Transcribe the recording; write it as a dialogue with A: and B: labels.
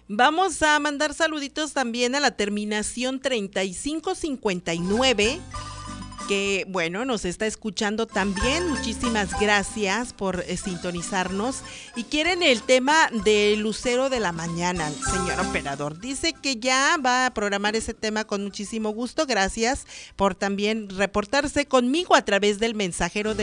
A: Vamos a mandar saluditos también a la terminación 3559, que bueno, nos está escuchando también. Muchísimas gracias por sintonizarnos. Y quieren el tema de Lucero de la Mañana, el señor operador. Dice que ya va a programar ese tema con muchísimo gusto. Gracias por también reportarse conmigo a través del mensajero de